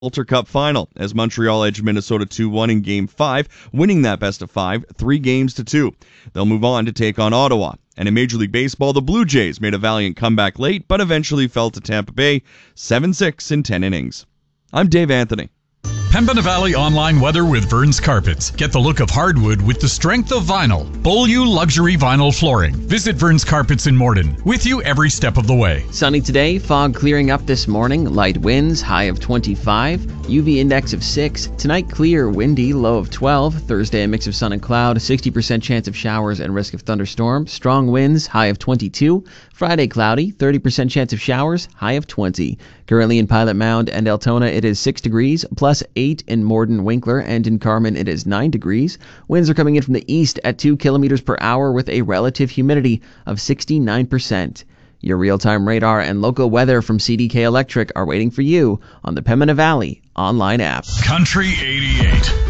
Walter Cup final as Montreal edged Minnesota 2-1 in Game 5, winning that best-of-5, 3-2. They'll move on to take on Ottawa. And in Major League Baseball, the Blue Jays made a valiant comeback late, but eventually fell to Tampa Bay 7-6 in 10 innings. I'm Dave Anthony. Pembina Valley online weather with Vern's Carpets. Get the look of hardwood with the strength of vinyl. Beaulieu luxury vinyl flooring. Visit Vern's Carpets in Morden. With you every step of the way. Sunny today, fog clearing up this morning, light winds, high of 25, UV index of 6. Tonight clear, windy, low of 12. Thursday a mix of sun and cloud, 60% chance of showers and risk of thunderstorms. Strong winds, high of 22. Friday cloudy, 30% chance of showers, high of 20. Currently in Pilot Mound and Altona it is 6 degrees, plus 8 in Morden Winkler, and in Carman it is 9 degrees. Winds are coming in from the east at 2 kilometers per hour with a relative humidity of 69%. Your real-time radar and local weather from CDK Electric are waiting for you on the Pembina Valley online app. Country 88.